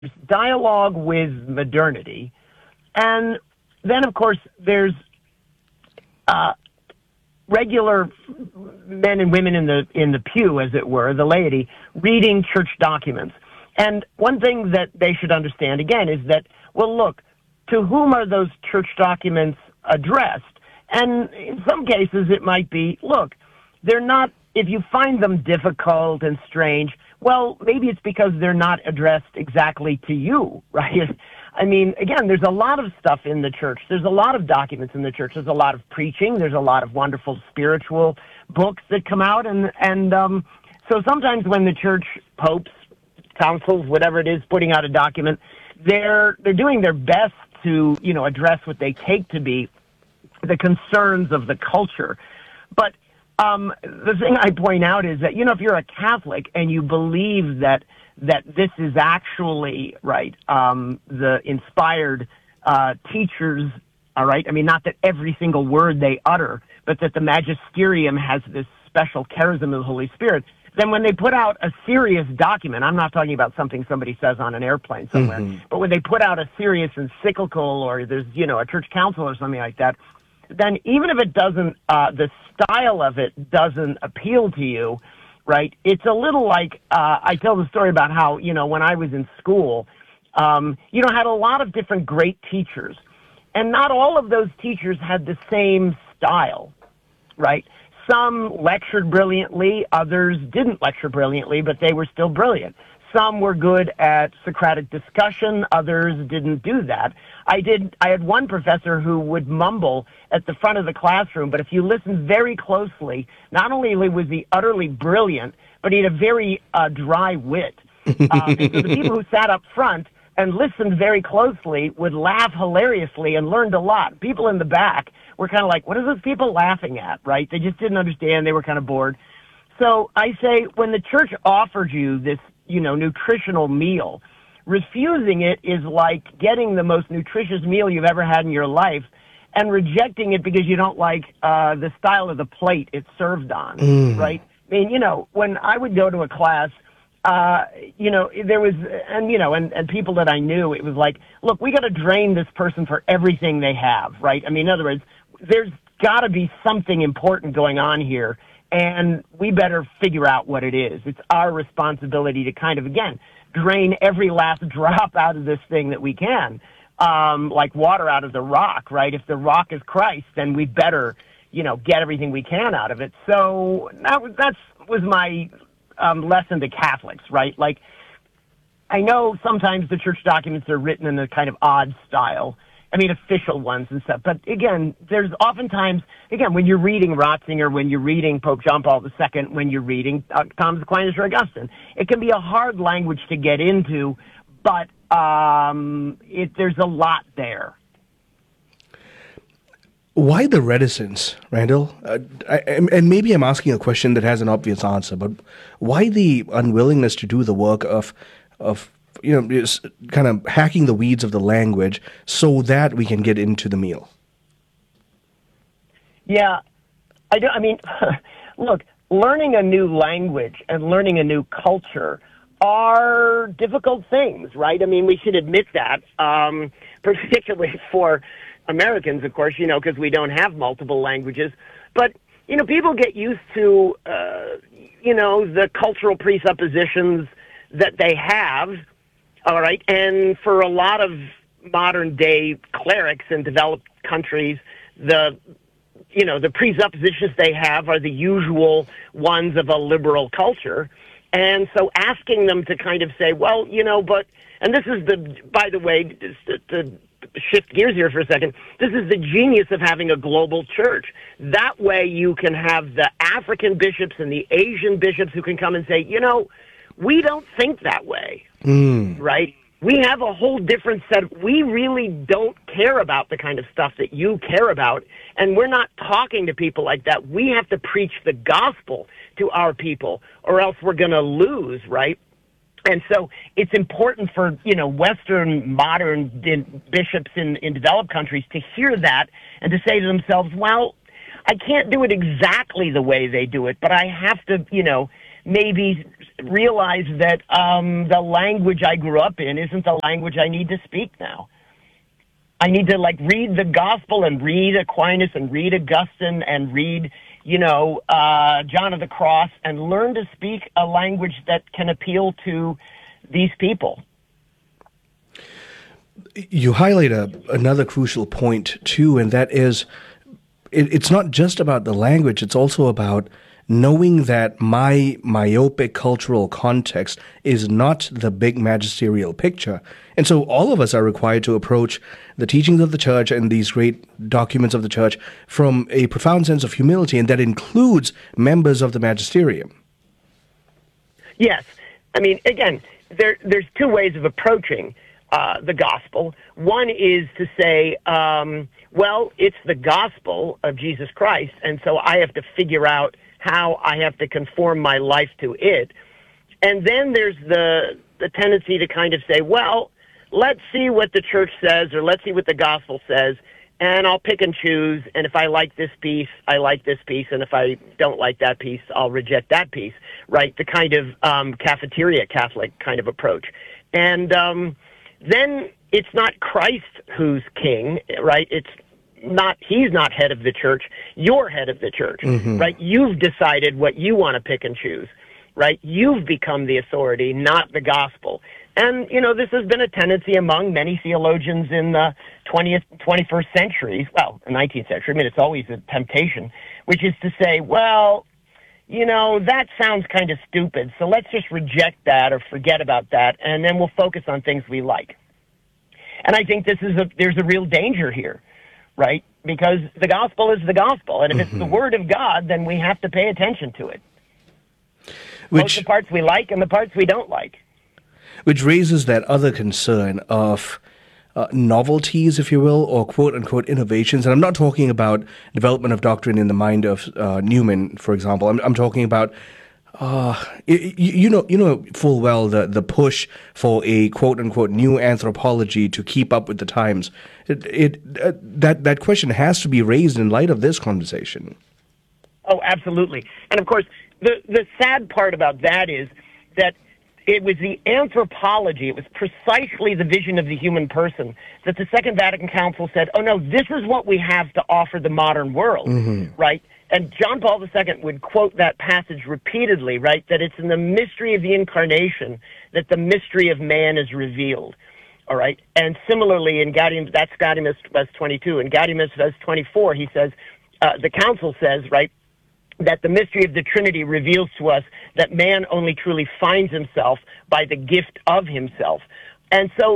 dialogue with modernity, and then, of course, there's regular men and women in the pew, as it were, the laity, reading church documents. And one thing that they should understand, again, is that, well, look, to whom are those church documents addressed? And in some cases, it might be, look, they're not, if you find them difficult and strange, well, maybe it's because they're not addressed exactly to you, right? I mean, again, there's a lot of stuff in the church. There's a lot of documents in the church. There's a lot of preaching. There's a lot of wonderful spiritual books that come out. And so sometimes when the church, popes, councils, whatever it is, putting out a document, they're doing their best to, address what they take to be the concerns of the culture. But the thing I point out is that, if you're a Catholic and you believe that this is actually, right, the inspired teachers, all right, I mean, not that every single word they utter, but that the magisterium has this special charism of the Holy Spirit, then when they put out a serious document, I'm not talking about something somebody says on an airplane somewhere, but when they put out a serious encyclical or there's, a church council or something like that, then even if it doesn't, the style of it doesn't appeal to you, right, it's a little like, I tell the story about how, when I was in school, had a lot of different great teachers, and not all of those teachers had the same style, right? Some lectured brilliantly, others didn't lecture brilliantly, but they were still brilliant. Some were good at Socratic discussion, others didn't do that. I had one professor who would mumble at the front of the classroom, but if you listen very closely, not only was he utterly brilliant, but he had a very dry wit. And so the people who sat up front and listened very closely would laugh hilariously and learned a lot. People in the back were kind of like, what are those people laughing at, right? They just didn't understand. They were kind of bored. So I say, when the church offered you this, nutritional meal, refusing it is like getting the most nutritious meal you've ever had in your life and rejecting it because you don't like the style of the plate it's served on, right? I mean, when I would go to a class, there was, and people that I knew, it was like, look, we got to drain this person for everything they have, right? I mean, in other words, there's got to be something important going on here, and we better figure out what it is. It's our responsibility to kind of, again, drain every last drop out of this thing that we can, like water out of the rock, right? If the rock is Christ, then we better, get everything we can out of it. So that was my lesson to Catholics, right? Like, I know sometimes the church documents are written in a kind of odd style. I mean, official ones and stuff. But again, there's oftentimes, when you're reading Ratzinger, when you're reading Pope John Paul II, when you're reading Thomas Aquinas or Augustine, it can be a hard language to get into, but there's a lot there. Why the reticence, Randall? And maybe I'm asking a question that has an obvious answer, but why the unwillingness to do the work of just kind of hacking the weeds of the language so that we can get into the meal? Yeah, I mean, look, learning a new language and learning a new culture are difficult things, right? I mean, we should admit that, particularly for Americans, of course, because we don't have multiple languages. But, people get used to, the cultural presuppositions that they have, all right? And for a lot of modern-day clerics in developed countries, the presuppositions they have are the usual ones of a liberal culture. And so asking them to kind of say, well, but, and this is by the way, to shift gears here for a second, this is the genius of having a global church. That way you can have the African bishops and the Asian bishops who can come and say, we don't think that way, right? We have a whole different set. We really don't care about the kind of stuff that you care about, and we're not talking to people like that. We have to preach the gospel to our people, or else we're going to lose, right? And so it's important for, Western modern bishops in developed countries to hear that and to say to themselves, well, I can't do it exactly the way they do it, but I have to, maybe realize that the language I grew up in isn't the language I need to speak now. I need to read the gospel and read Aquinas and read Augustine and read, John of the Cross and learn to speak a language that can appeal to these people. You highlight another crucial point too, and that is it's not just about the language, it's also about knowing that my myopic cultural context is not the big magisterial picture. And so all of us are required to approach the teachings of the church and these great documents of the church from a profound sense of humility, and that includes members of the magisterium. Yes. I mean, again, there's two ways of approaching the gospel. One is to say, well, it's the gospel of Jesus Christ, and so I have to figure out how I have to conform my life to it. And then there's the tendency to kind of say, well, let's see what the church says, or let's see what the gospel says, and I'll pick and choose, and if I like this piece, I like this piece, and if I don't like that piece, I'll reject that piece, right? The kind of cafeteria Catholic kind of approach. And then it's not Christ who's king, right? He's not head of the church, you're head of the church, right? You've decided what you want to pick and choose, right? You've become the authority, not the gospel. And, this has been a tendency among many theologians in the 21st century, well, the 19th century. I mean, it's always a temptation, which is to say, well, that sounds kind of stupid, so let's just reject that or forget about that, and then we'll focus on things we like. And I think there's a real danger here, right? Because the gospel is the gospel, and if it's the word of God, then we have to pay attention to it. Both the parts we like and the parts we don't like. Which raises that other concern of novelties, if you will, or quote-unquote innovations. And I'm not talking about development of doctrine in the mind of Newman, for example. I'm talking about, you know full well the push for a quote-unquote new anthropology to keep up with the times. That question has to be raised in light of this conversation. Oh, absolutely. And of course, the sad part about that is that it was the anthropology, it was precisely the vision of the human person that the Second Vatican Council said, oh no, this is what we have to offer the modern world, right? And John Paul II would quote that passage repeatedly, right? That it's in the mystery of the incarnation that the mystery of man is revealed, all right? And similarly in Gaudium, that's Gaudium Ves 22. In Gaudium Ves 24, he says, the council says, right, that the mystery of the Trinity reveals to us that man only truly finds himself by the gift of himself. And so